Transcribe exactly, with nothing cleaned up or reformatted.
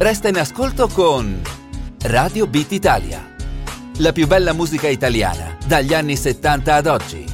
Resta in ascolto con Radio Beat Italia. La più bella musica italiana dagli anni settanta ad oggi.